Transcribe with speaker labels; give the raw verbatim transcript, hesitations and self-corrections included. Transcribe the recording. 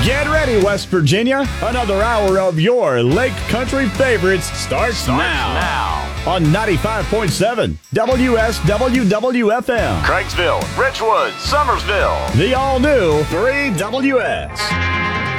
Speaker 1: Get ready, West Virginia. Another hour of your Lake Country favorites starts,
Speaker 2: Starts
Speaker 1: now.
Speaker 2: now.
Speaker 1: On ninety-five point seven W S W W F M.
Speaker 2: Craigsville, Richwood, Summersville.
Speaker 1: The all-new three W S.